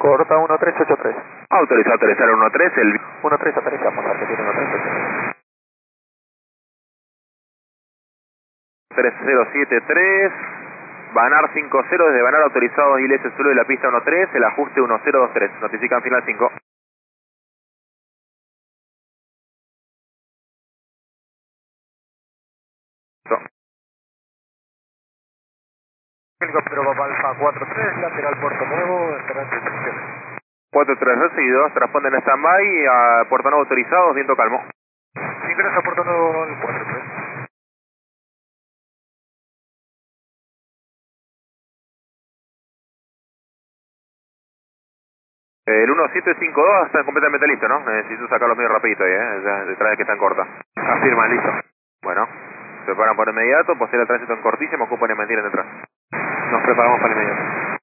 Corta 1383. Autorizado a aterrizar 13, el 13 aterrizamos, Argentina 1383. 3073, Banar 50, desde Banar autorizado ILS suelo de la pista 13, el ajuste 1023, notifican final 5. Helicóptero Papa Alfa 43, lateral Puerto Nuevo, esperando instrucciones. 432 seguidos, responden a stand-by, a Puerto Nuevo autorizados, viento calmo. Ingresa a Puerto Nuevo el 43. El 1752 está completamente listo, ¿no? Necesito sacarlos medio rapidito ahí, ya detrás de que están cortas. Afirma, listo. Bueno, se preparan por inmediato, posee el tránsito en cortísimo, ocupan y mantienen detrás. Nos preparamos para el inmediato.